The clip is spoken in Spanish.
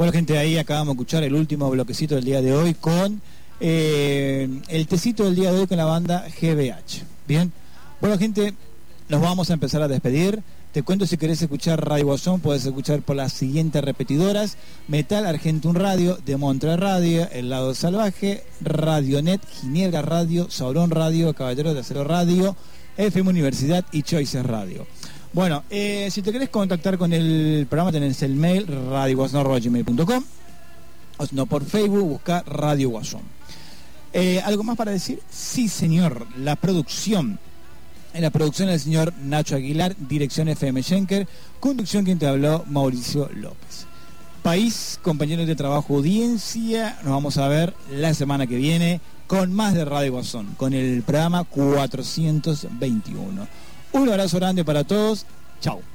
Bueno, gente, ahí acabamos de escuchar el último bloquecito del día de hoy con el tecito del día de hoy con la banda GBH. Bien, bueno, gente, nos vamos a empezar a despedir. Te cuento, si querés escuchar Radio Guasón, puedes escuchar por las siguientes repetidoras: Metal Argentum Radio, de Montreal Radio, El Lado Salvaje, Radionet, Ginebra Radio, Sauron Radio, Caballero de Acero Radio, FM Universidad y Choices Radio. Bueno, si te querés contactar con el programa, tenés el mail radioguasón@gmail.com, o si no, por Facebook, busca Radio Guasón. ¿Algo más para decir? Sí, señor, la producción. En la producción del señor Nacho Aguilar, dirección FM Schenker, conducción quien te habló, Mauricio López. País, compañeros de trabajo, audiencia, nos vamos a ver la semana que viene con más de Radio Guasón, con el programa 421. Un abrazo grande para todos, chao.